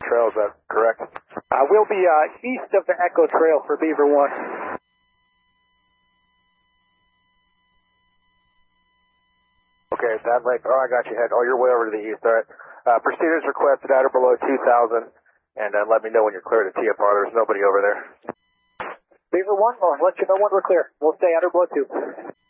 Trail, is that correct? We'll be east of the Echo Trail for Beaver 1. Okay, that lake. Oh, I got you, Head. Oh, you're way over to the east. All right. Proceeders requested at or below 2,000, and let me know when you're clear to TFR. There's nobody over there. Beaver 1, we'll let you know when we're clear. We'll stay at or below 2.